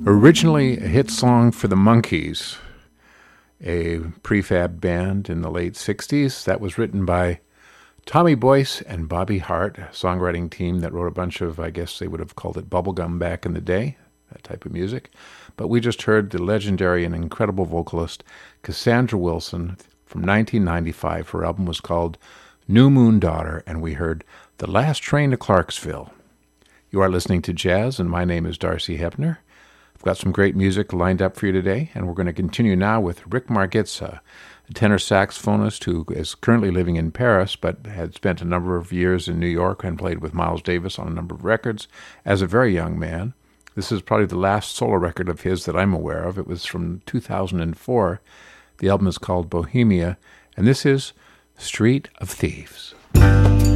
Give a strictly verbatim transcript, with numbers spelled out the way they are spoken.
Originally a hit song for the Monkees, a prefab band in the late sixties. That was written by Tommy Boyce and Bobby Hart, a songwriting team that wrote a bunch of, I guess they would have called it bubblegum back in the day, that type of music. But we just heard the legendary and incredible vocalist Cassandra Wilson from nineteen ninety-five. Her album was called New Moon Daughter, and we heard The Last Train to Clarksville. You are listening to Jazz, and my name is Darcy Hebner. I've got some great music lined up for you today, and we're going to continue now with Rick Margitza, a tenor saxophonist who is currently living in Paris but had spent a number of years in New York and played with Miles Davis on a number of records as a very young man. This is probably the last solo record of his that I'm aware of. It was from two thousand four. The album is called Bohemia, and this is Street of Thieves.